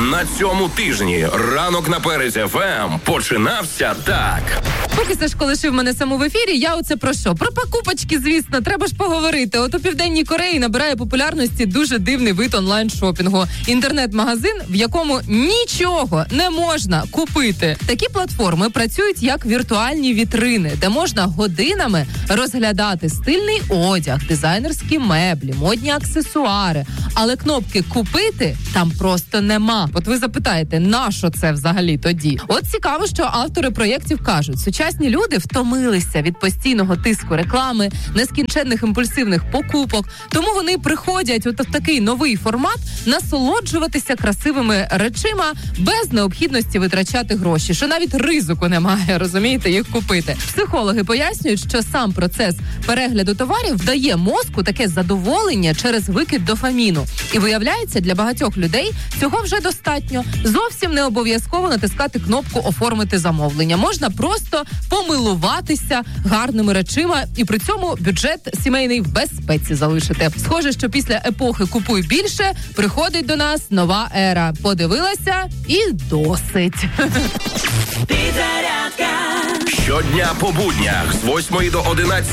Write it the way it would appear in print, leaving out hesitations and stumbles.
На цьому тижні ранок на Перезі ФМ починався так. Поки Сашко лишив мене саму в ефірі, я оце про що? Про покупочки, звісно, треба ж поговорити. От у Південній Кореї набирає популярності дуже дивний вид онлайн-шопінгу. Інтернет-магазин, в якому нічого не можна купити. Такі платформи працюють як віртуальні вітрини, де можна годинами розглядати стильний одяг, дизайнерські меблі, модні аксесуари. Але кнопки «Купити» там просто нема. От ви запитаєте, нащо це взагалі тоді? От цікаво, що автори проєктів кажуть, сучасні люди втомилися від постійного тиску реклами, нескінченних імпульсивних покупок, тому вони приходять от в такий новий формат насолоджуватися красивими речима без необхідності витрачати гроші, що навіть ризику немає, розумієте, їх купити. Психологи пояснюють, що сам процес перегляду товарів дає мозку таке задоволення через викид дофаміну. І виявляється, для багатьох людей цього вже достатньо. Зовсім не обов'язково натискати кнопку «Оформити замовлення». Можна просто помилуватися гарними речима і при цьому бюджет сімейний в безпеці залишити. Схоже, що після епохи «Купуй більше» приходить до нас нова ера. Подивилася і досить. Щодня по буднях з 8 до 11